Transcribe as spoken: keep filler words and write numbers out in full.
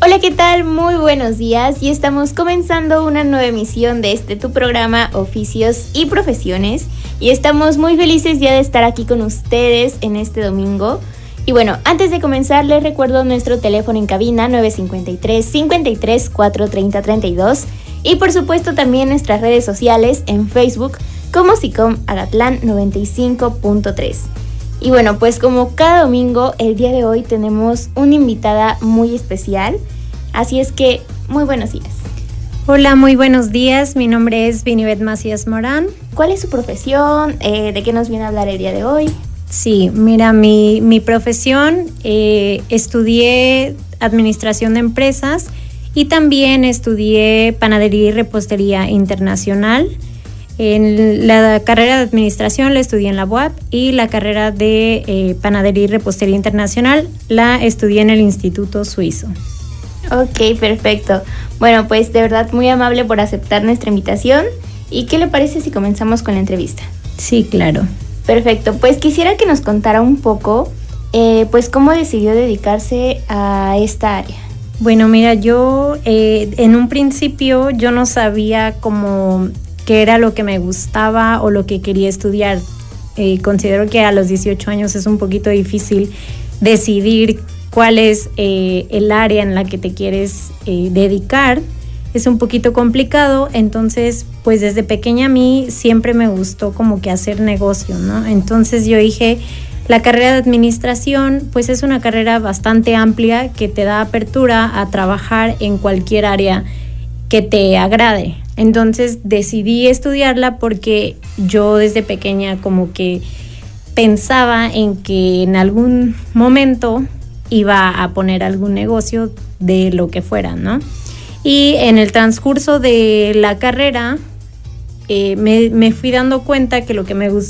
Hola, ¿qué tal? Muy buenos días y estamos comenzando una nueva emisión de este tu programa Oficios y Profesiones y estamos muy felices ya de estar aquí con ustedes en este domingo. Y bueno, antes de comenzar les recuerdo nuestro teléfono en cabina nueve cinco tres, cinco tres, cuatro tres cero, tres dos y por supuesto también nuestras redes sociales en Facebook como SICOM Agatlán noventa y cinco punto tres. Y bueno, pues como cada domingo, el día de hoy tenemos una invitada muy especial, así es que muy buenos días. Hola, muy buenos días, mi nombre es Vinibet Macías Morán. ¿Cuál es su profesión? Eh, ¿De qué nos viene a hablar el día de hoy? Sí, mira, mi, mi profesión, eh, estudié administración de empresas y también estudié panadería y repostería internacional. En la carrera de administración la estudié en la U A P y la carrera de eh, panadería y repostería internacional la estudié en el Instituto Suizo. Ok, perfecto. Bueno, pues de verdad muy amable por aceptar nuestra invitación. ¿Y qué le parece si comenzamos con la entrevista? Sí, claro. Perfecto, pues quisiera que nos contara un poco, eh, pues cómo decidió dedicarse a esta área. Bueno, mira, yo eh, en un principio yo no sabía cómo qué era lo que me gustaba o lo que quería estudiar. Eh, considero que a los dieciocho años es un poquito difícil decidir cuál es eh, el área en la que te quieres eh, dedicar. Es un poquito complicado, entonces pues desde pequeña a mí siempre me gustó como que hacer negocio, ¿no? Entonces yo dije, la carrera de administración pues es una carrera bastante amplia que te da apertura a trabajar en cualquier área que te agrade. Entonces decidí estudiarla porque yo desde pequeña como que pensaba en que en algún momento iba a poner algún negocio de lo que fuera, ¿no? Y en el transcurso de la carrera eh, me, me fui dando cuenta que lo que me,